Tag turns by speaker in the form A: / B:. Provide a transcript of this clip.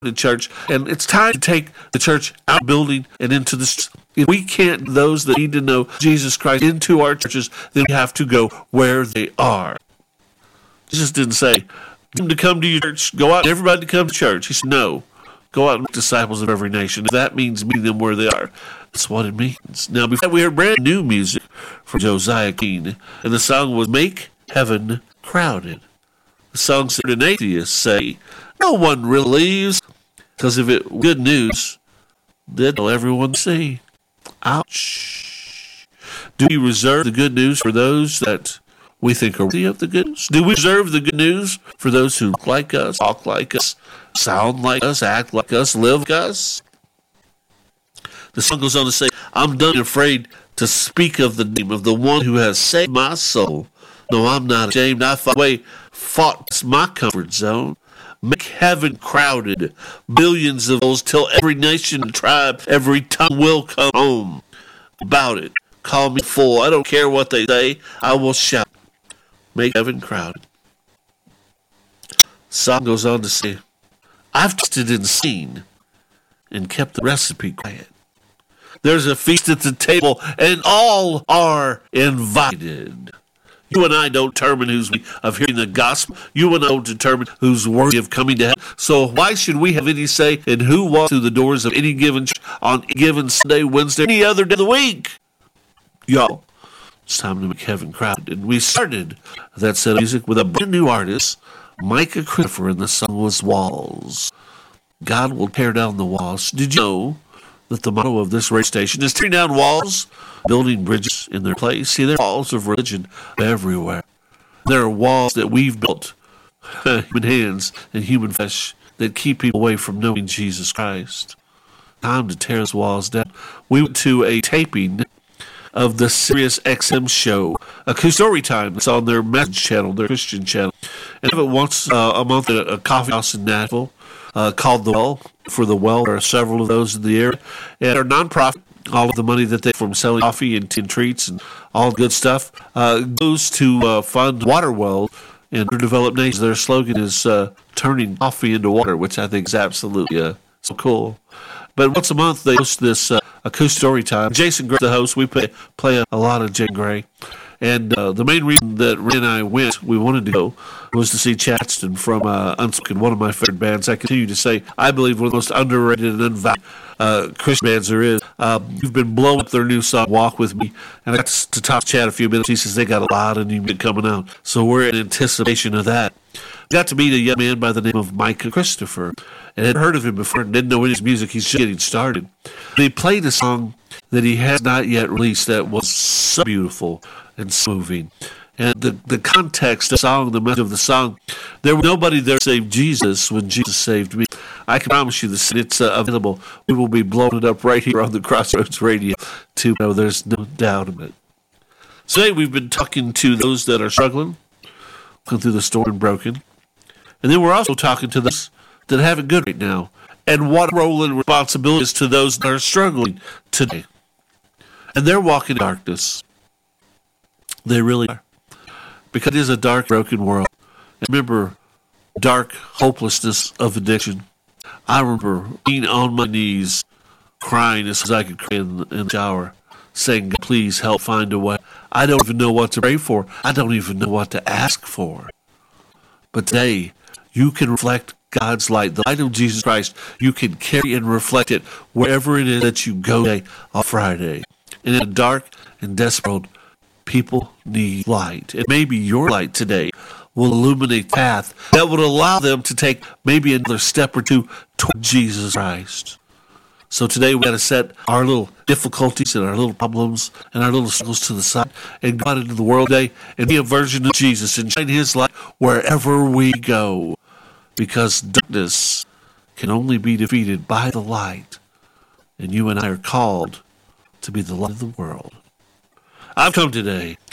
A: the church, and it's time to take the church out of the building and into the streets. If we can't get those that need to know Jesus Christ into our churches, then we have to go where they are. Jesus didn't say, "Them to come to your church, go out, everybody to come to church." He said, "No, go out and make disciples of every nation." If that means meeting them where they are, that's what it means. Now, before we heard brand new music from Josiah Keene, and the song was "Make Heaven Crowded." The song said, an atheist say, "No one really leaves, because if it were good news, then everyone see." Ouch. Do we reserve the good news for those that we think are worthy of the good news? Do we reserve the good news for those who look like us, talk like us, sound like us, act like us, live like us? The song goes on to say, "I'm done afraid to speak of the name of the one who has saved my soul. No, I'm not ashamed. I fought my comfort zone. Make heaven crowded. Billions of those till every nation and tribe, every tongue will come home about it. Call me fool. I don't care what they say. I will shout. Make heaven crowded." The song goes on to say, "I've tasted and seen and kept the recipe quiet. There's a feast at the table and all are invited. You and I don't determine who's worthy of hearing the gospel. You and I don't determine who's worthy of coming to heaven. So why should we have any say in who walks through the doors of any given church on any given Sunday, Wednesday, any other day of the week?" Y'all, it's time to make heaven crowded. And we started that set of music with a brand new artist, Micah Christopher, and the song was "Walls." God will tear down the walls. Did you know that the motto of this radio station is tearing down walls, building bridges in their place? See, there are walls of religion everywhere. There are walls that we've built, human hands and human flesh, that keep people away from knowing Jesus Christ. Time to tear those walls down. We went to a taping of the Sirius XM show, a story time. It's on their message channel, their Christian channel. And I have it once a month at a coffee house in Nashville called The Well. For The Well, there are several of those in the area. And they're nonprofit. All of the money that they from selling coffee and treats and all the good stuff goes to fund water wells in underdeveloped nations. Their slogan is turning coffee into water, which I think is absolutely so cool. But once a month, they host this acoustic story time. Jason Gray, the host, we play a lot of Jason Gray. And the main reason that Ray and I we wanted to go, was to see Chadston from Unspoken, one of my favorite bands. I continue to say, I believe one of the most underrated and unvalued Christian bands there is. You've been blowing up their new song, "Walk With Me." And I got to talk to Chad a few minutes. He says they got a lot of new music coming out. So we're in anticipation of that. Got to meet a young man by the name of Micah Christopher. And had heard of him before and didn't know any of his music. He's just getting started. But he played a song that he has not yet released that was so beautiful and so moving. And the context of the song, the message of the song, there was nobody there saved Jesus when Jesus saved me. I can promise you this, it's available. We will be blowing it up right here on the Crossroads Radio too. No, there's no doubt of it. Today we've been talking to those that are struggling, going through the storm and broken. And then we're also talking to those that have it good right now. And what role and responsibility is to those that are struggling today. And they're walking in darkness. They really are. Because it is a dark, broken world. And remember, dark hopelessness of addiction. I remember being on my knees, crying as I could cry in the shower, saying, "God, please help find a way." I don't even know what to pray for. I don't even know what to ask for. But today, you can reflect God's light, the light of Jesus Christ. You can carry and reflect it wherever it is that you go today on Friday. And in a dark and desperate world, people need light. And maybe your light today will illuminate a path that would allow them to take maybe another step or two toward Jesus Christ. So today we got to set our little difficulties and our little problems and our little struggles to the side and go out into the world today and be a version of Jesus and shine His light wherever we go. Because darkness can only be defeated by the light. And you and I are called to be the light of the world. I've come today